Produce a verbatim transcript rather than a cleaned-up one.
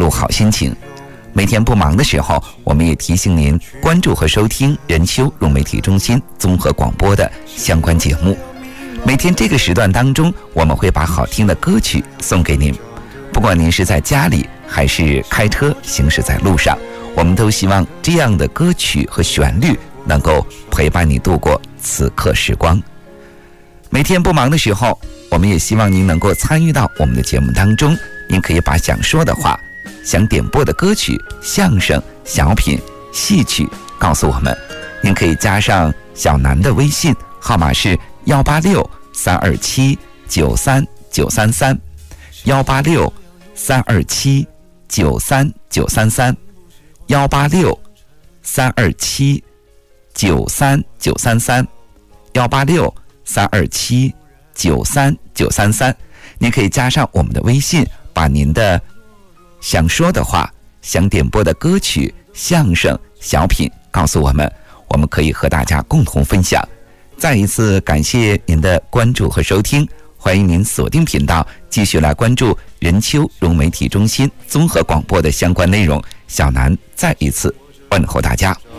路好心情。每天不忙的时候，我们也提醒您关注和收听人秋融媒体中心综合广播的相关节目。每天这个时段当中，我们会把好听的歌曲送给您。不管您是在家里还是开车行驶在路上，我们都希望这样的歌曲和旋律能够陪伴你度过此刻时光。每天不忙的时候，我们也希望您能够参与到我们的节目当中。您可以把想说的话、想点播的歌曲、相声、小品、戏曲告诉我们。您可以加上小南的微信号码是幺八六三二七九三九三三，幺八六三二七九三九三三，幺八六三二七九三九三三，幺八六三二七九三九三三。您可以加上我们的微信，把您的想说的话、想点播的歌曲、相声、小品告诉我们，我们可以和大家共同分享。再一次感谢您的关注和收听，欢迎您锁定频道，继续来关注人秋融媒体中心综合广播的相关内容。小南再一次问候大家。